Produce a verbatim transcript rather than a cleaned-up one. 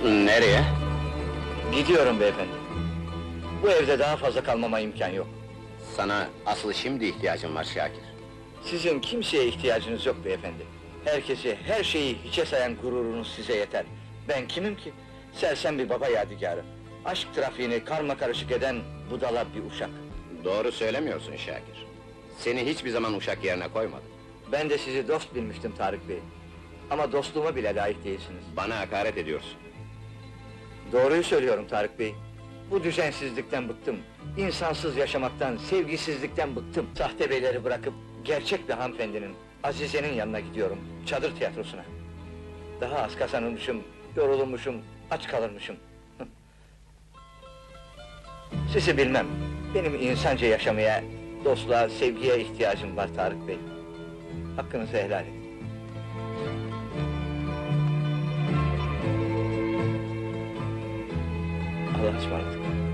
Nereye? Gidiyorum beyefendi. Bu evde daha fazla kalmama imkan yok. Sana asıl şimdi ihtiyacım var Şakir. Sizin kimseye ihtiyacınız yok beyefendi. Herkesi, her şeyi hiçe sayan gururunuz size yeter. Ben kimim ki? Sersem bir baba yadigarı. Aşk trafiğini karmakarışık eden budala bir uşak. Doğru söylemiyorsun Şakir. Seni hiçbir zaman uşak yerine koymadım. Ben de sizi dost bilmiştim Tarık Bey. Ama dostluğuma bile layık değilsiniz. Bana hakaret ediyorsun. Doğruyu söylüyorum Tarık Bey. Bu düzensizlikten bıktım. İnsansız yaşamaktan, sevgisizlikten bıktım. Sahte beyleri bırakıp, gerçek bir hanımefendinin, Azize'nin yanına gidiyorum, çadır tiyatrosuna. Daha az kazanılmışım, yorulmuşum, aç kalırmışım. Sizi bilmem, benim insanca yaşamaya, dostluğa, sevgiye ihtiyacım var Tarık Bey. Hakkınızı helal edin. Allah'a ısmarladık.